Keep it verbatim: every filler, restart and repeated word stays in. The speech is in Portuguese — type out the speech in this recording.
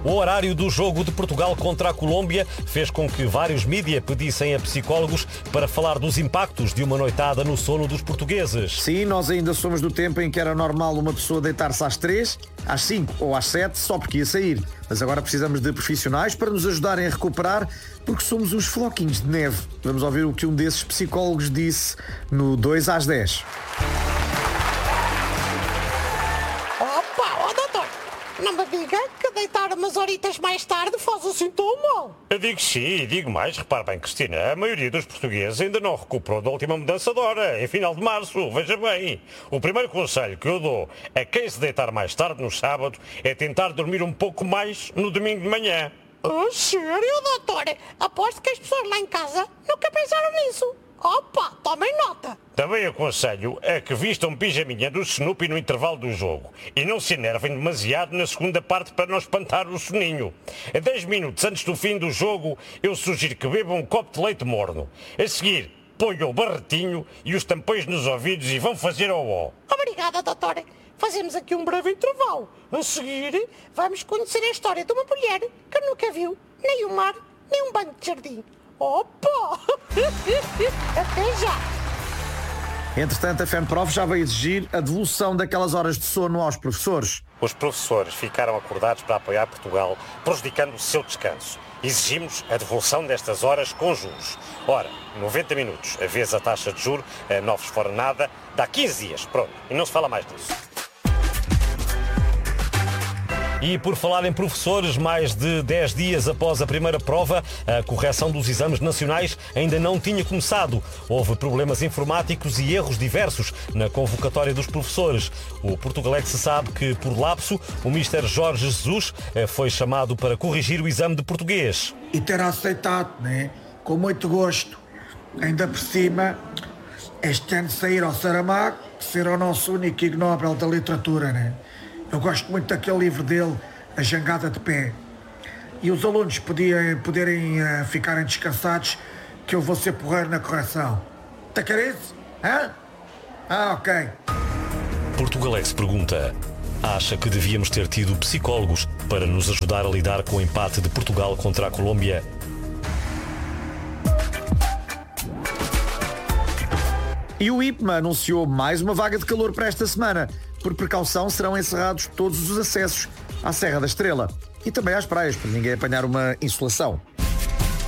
O horário do jogo de Portugal contra a Colômbia fez com que vários mídia pedissem a psicólogos para falar dos impactos de uma noitada no sono dos portugueses. Sim, nós ainda somos do tempo em que era normal uma pessoa deitar-se às três, às cinco ou às sete só porque ia sair. Mas agora precisamos de profissionais para nos ajudarem a recuperar, porque somos uns floquinhos de neve. Vamos ouvir o que um desses psicólogos disse no dois às dez. Opa, ó doutor, não me diga que deitar umas horitas mais tarde faz assim tão mal. Eu digo sim, digo mais. Repare bem, Cristina, a maioria dos portugueses ainda não recuperou da última mudança de hora, em final de março. Veja bem, o primeiro conselho que eu dou a quem se deitar mais tarde no sábado é tentar dormir um pouco mais no domingo de manhã. Ah, sério, doutor? Aposto que as pessoas lá em casa nunca pensaram nisso. Opa, tomem nota. Também aconselho a que vistam pijaminha do Snoopy no intervalo do jogo e não se enervem demasiado na segunda parte para não espantar o soninho. A dez minutos antes do fim do jogo, eu sugiro que bebam um copo de leite morno. A seguir, ponham o barretinho e os tampões nos ouvidos e vão fazer ao ó. Obrigada, doutor. Fazemos aqui um breve intervalo. A seguir, vamos conhecer a história de uma mulher que nunca viu nem o mar, nem um banho de jardim. Opa! Até já! Entretanto, a FEMPROF já veio exigir a devolução daquelas horas de sono aos professores. Os professores ficaram acordados para apoiar Portugal, prejudicando o seu descanso. Exigimos a devolução destas horas com juros. Ora, noventa minutos, a vez a taxa de juros, a novos fora nada, dá quinze dias, pronto, e não se fala mais disso. E por falar em professores, mais de dez dias após a primeira prova, a correção dos exames nacionais ainda não tinha começado. Houve problemas informáticos e erros diversos na convocatória dos professores. O Portugalex sabe que, por lapso, o mister Jorge Jesus foi chamado para corrigir o exame de português. E terá aceitado, né? Com muito gosto. Ainda por cima, este ano sair ao Saramago, ser o nosso único Ig Nobel da literatura, né? Eu gosto muito daquele livro dele, A Jangada de Pé. E os alunos podiam, poderem uh, ficarem descansados que eu vou ser porreiro na correção. Tá quer isso? Hã? Ah, ok. Portugalex pergunta: acha que devíamos ter tido psicólogos para nos ajudar a lidar com o empate de Portugal contra a Colômbia? E o I P M A anunciou mais uma vaga de calor para esta semana. Por precaução, serão encerrados todos os acessos à Serra da Estrela e também às praias, para ninguém apanhar uma insolação.